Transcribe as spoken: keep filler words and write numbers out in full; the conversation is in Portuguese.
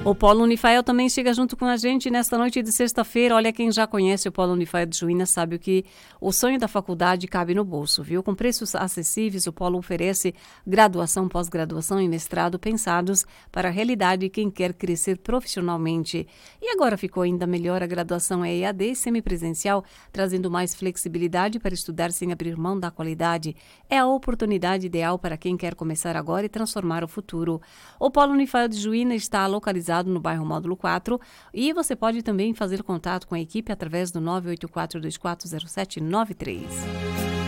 O Polo Unifael também chega junto com a gente nesta noite de sexta-feira. Olha, quem já conhece o Polo Unifael de Juína sabe o que o sonho da faculdade cabe no bolso, viu? Com preços acessíveis, o Polo oferece graduação, pós-graduação e mestrado pensados para a realidade de quem quer crescer profissionalmente. E agora ficou ainda melhor, a graduação é E A D e semipresencial, trazendo mais flexibilidade para estudar sem abrir mão da qualidade. É a oportunidade ideal para quem quer começar agora e transformar o futuro. O Polo Unifael de Juína está localizado no bairro Módulo quatro, e você pode também fazer contato com a equipe através do nove oito quatro dois quatro zero sete nove três.